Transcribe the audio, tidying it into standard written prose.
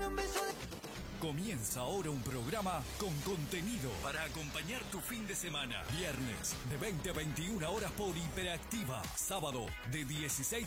Comienza ahora un programa con contenido para acompañar tu fin de semana. Viernes de 20 a 21 horas por Hiperactiva. Sábado de 16